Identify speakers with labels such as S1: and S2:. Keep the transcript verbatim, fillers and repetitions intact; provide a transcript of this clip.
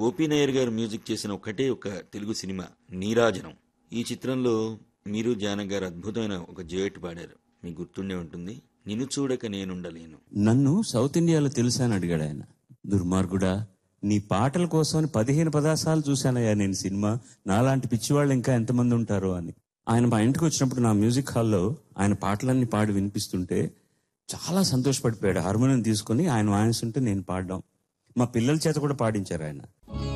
S1: OP Nair గారు music చేసిన ఒకటే ఒక తెలుగు సినిమా నీరాజనం. ఈ చిత్రంలో మీరు జానక్ గారు అద్భుతమైన ఒక డ్యూయెట్ పాడారు, మీకు గుర్తుండే ఉంటుంది. నిన్ను చూడక నేనుండలేను.
S2: నన్ను సౌత్ ఇండియాలో తెలుసా అని అడిగాడు ఆయన. దుర్మార్గుడా, నీ పాటల కోసం పదిహేను పదాసార్లు చూశానయ్యా నేను సినిమా, నాలాంటి పిచ్చివాళ్ళు ఇంకా ఎంతమంది ఉంటారో అని. ఆయన మా ఇంటికి వచ్చినప్పుడు నా మ్యూజిక్ హాల్లో ఆయన పాటలన్నీ పాడి వినిపిస్తుంటే చాలా సంతోషపడిపోయాడు. హార్మోనియం తీసుకుని ఆయన వాయిస్తుంటే నేను పాడడం, మా పిల్లల చేత కూడా పాడించారు ఆయన.